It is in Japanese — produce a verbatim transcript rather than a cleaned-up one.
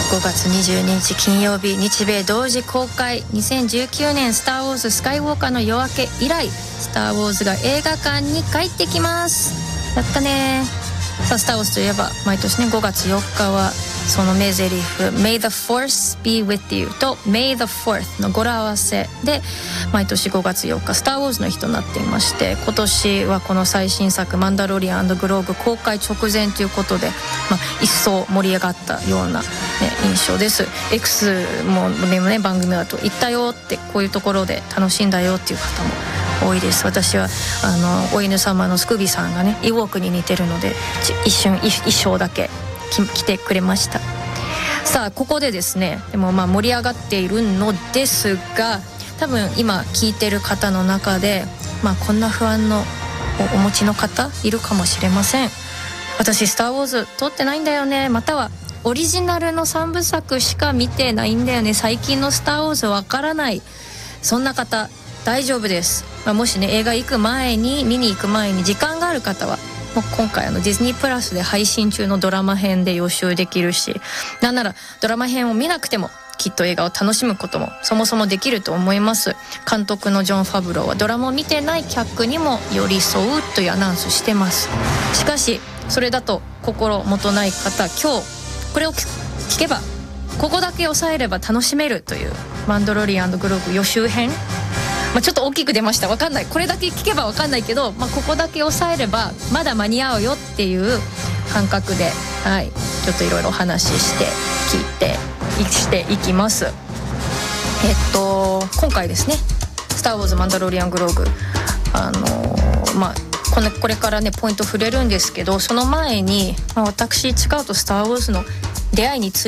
ごがつにじゅうににち金曜日、日米同時公開、にせんじゅうきゅうねんスターウォーズスカイウォーカーの夜明け以来、スターウォーズが映画館に帰ってきます。やったね。さあスターウォーズといえば毎年ねごがつよっかはその名台詞 May the Force be with you と May the fourth の語呂合わせで毎年ごがつよっかスターウォーズの日となっていまして、今年はこの最新作マンダロリアン&グローブ公開直前ということで、まあ、一層盛り上がったような、ね、印象です。 X もでもね番組だと行ったよって、こういうところで楽しんだよっていう方も多いです。私はあのお犬様のスクービーさんがねイウォークに似てるので一瞬衣装だけ着てくれました。さあここでですね、でもまあ盛り上がっているのですが、多分今聞いてる方の中で、まあ、こんな不安の お, お持ちの方いるかもしれません。私スターウォーズ撮ってないんだよね、またはオリジナルのさんぶさくしか見てないんだよね、最近のスターウォーズわからない、そんな方大丈夫です。まあ、もしね映画行く前に見に行く前に時間がある方はもう今回あのディズニープラスで配信中のドラマ編で予習できるし、なんならドラマ編を見なくてもきっと映画を楽しむこともそもそもできると思います。監督のジョン・ファブローはドラマを見てない客にも寄り添うというアナウンスしてます。しかしそれだと心もとない方、今日これを聞けばここだけ抑えれば楽しめるというマンダロリアン&グローブ予習編、まあ、ちょっと大きく出ました、わかんない、これだけ聞けばわかんないけど、まあ、ここだけ抑えればまだ間に合うよっていう感覚で、はい、ちょっといろいろお話しして聞いてしていきます。えっと今回ですねスターウォーズマンダロリアングローブ、あのまあこのこれからねポイント触れるんですけど、その前に、まあ、私違うとスターウォーズの出会いについて